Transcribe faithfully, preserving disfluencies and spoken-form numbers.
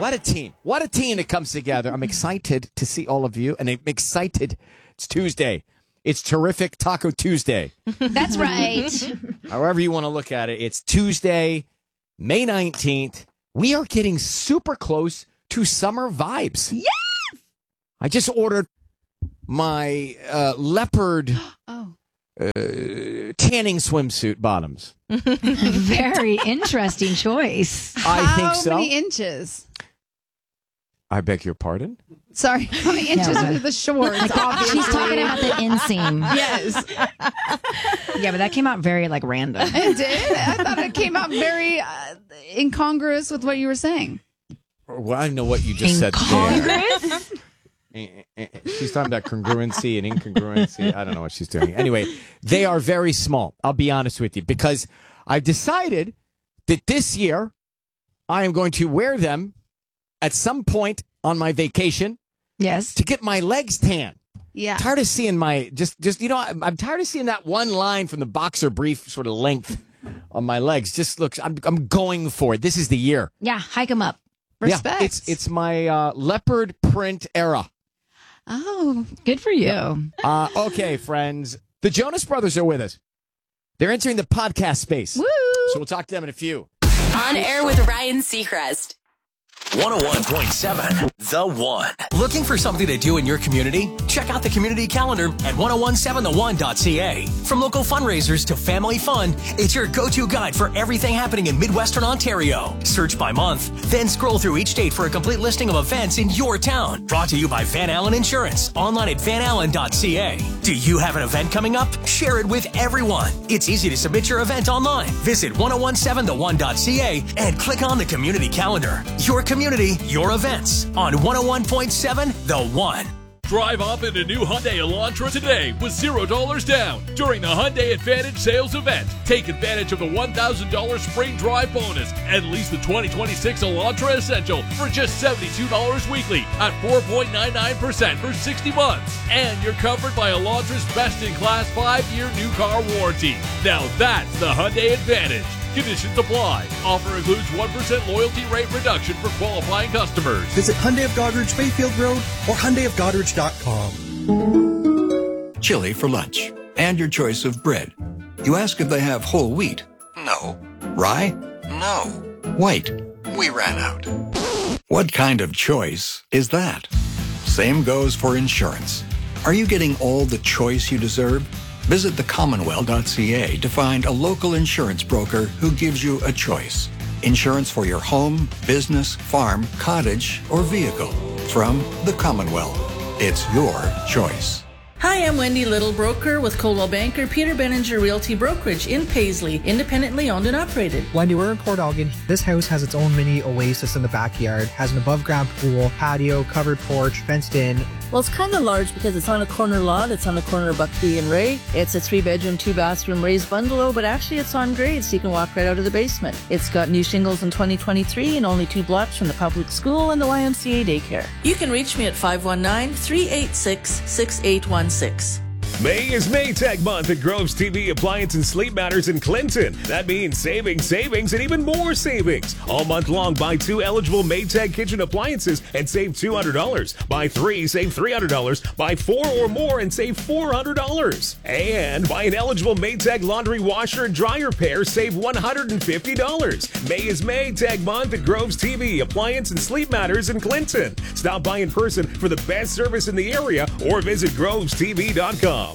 What a team. What a team that comes together. I'm excited to see all of you, and I'm excited. It's Tuesday. It's terrific Taco Tuesday. That's right. However you want to look at it, it's Tuesday, May nineteenth. We are getting super close to summer vibes. Yes! I just ordered my uh, leopard oh. uh, tanning swimsuit bottoms. Very interesting choice. I How think so. How many inches? I beg your pardon? Sorry, how many inches Yeah. are the shorts? Obviously. She's talking about the inseam. Yes. Yeah, but that came out very, like, random. It did? I thought it came out very uh, incongruous with what you were saying. Well, I know what you just said there. She's talking about congruency and incongruency. I don't know what she's doing. Anyway, they are very small. I'll be honest with you, because I've decided that this year I am going to wear them at some point on my vacation. Yes. To get my legs tan. Yeah. Tired of seeing my, just, just you know, I'm, I'm tired of seeing that one line from the boxer brief sort of length on my legs. Just looks, I'm, I'm going for it. This is the year. Yeah, hike them up. Respect. Yeah, it's, it's my uh, leopard print era. Oh, good for you. Uh, okay, friends. The Jonas Brothers are with us. They're entering the podcast space. Woo! So we'll talk to them in a few. On air with Ryan Seacrest. one oh one point seven The One. Looking for something to do in your community? Check out the community calendar at ten seventeen the one dot c a. From local fundraisers to family fun, it's your go-to guide for everything happening in Midwestern Ontario. Search by month, then scroll through each date for a complete listing of events in your town. Brought to you by Van Allen Insurance, online at van allen dot c a. Do you have an event coming up? Share it with everyone. It's easy to submit your event online. Visit ten seventeen the one dot c a and click on the community calendar. Your community, your events on one oh one point seven The One. Drive up in a new Hyundai Elantra today with zero dollars down during the Hyundai Advantage sales event. Take advantage of the one thousand dollars spring drive bonus and lease the twenty twenty-six Elantra Essential for just seventy-two dollars weekly at four point nine nine percent for sixty months. And you're covered by Elantra's best-in-class five-year new car warranty. Now that's the Hyundai Advantage. Conditions apply. Offer includes one percent loyalty rate reduction for qualifying customers. Visit Hyundai of Goderich Bayfield Road or Hyundai of Goderich dot com. Chili for lunch. And your choice of bread. You ask if they have whole wheat. No. Rye? No. White? We ran out. What kind of choice is that? Same goes for insurance. Are you getting all the choice you deserve? Visit the commonwealth dot c a to find a local insurance broker who gives you a choice. Insurance for your home, business, farm, cottage, or vehicle. From the Commonwealth. It's your choice. Hi, I'm Wendy Little, broker with Coldwell Banker Peter Benninger Realty Brokerage in Paisley, independently owned and operated. Wendy, we're in Port Elgin. This house has its own mini oasis in the backyard, has an above-ground pool, patio, covered porch, fenced in. Well, it's kind of large because it's on a corner lot. It's on the corner of Buckby and Ray. It's a three-bedroom, two-bathroom raised bungalow, but actually it's on grade, so you can walk right out of the basement. It's got new shingles in twenty twenty-three and only two blocks from the public school and the Y M C A daycare. You can reach me at five one nine, three eight six, six eight one six. May is Maytag month at Groves T V Appliance and Sleep Matters in Clinton. That means savings, savings, and even more savings. All month long, buy two eligible Maytag kitchen appliances and save two hundred dollars. Buy three, save three hundred dollars. Buy four or more and save four hundred dollars. And buy an eligible Maytag laundry washer and dryer pair, save one hundred fifty dollars. May is Maytag month at Groves T V Appliance and Sleep Matters in Clinton. Stop by in person for the best service in the area or visit groves t v dot com.